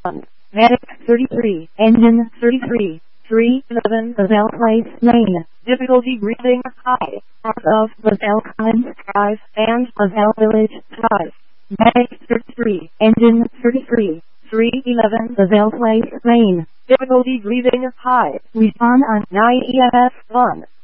1. Medic 33, Engine 33, 311 LaSalle Place, Maine. Difficulty breathing high. Part of LaSalle Commons Drive and LaSalle Village Drive. Medic 33, Engine 33, 311 LaSalle Place, Maine. Difficulty breathing high. Respond on 9 EMS 1.